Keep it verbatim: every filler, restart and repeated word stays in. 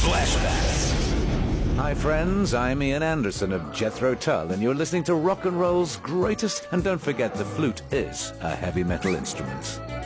Flashbacks. Hi friends, I'm Ian Anderson of Jethro Tull, and you're listening to rock and roll's greatest, and don't forget the flute is a heavy metal instrument.